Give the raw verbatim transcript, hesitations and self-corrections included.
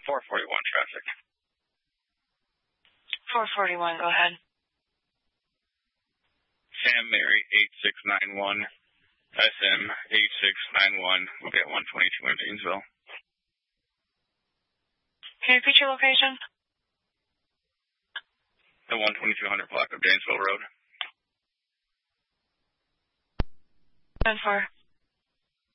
four forty-one traffic. four forty-one, go ahead. Sam Mary eight six nine one, S M eight six nine one, we'll get one twenty-two in Janesville. Can you repeat your location? The one twenty-two hundred block of Janesville Road. ten four.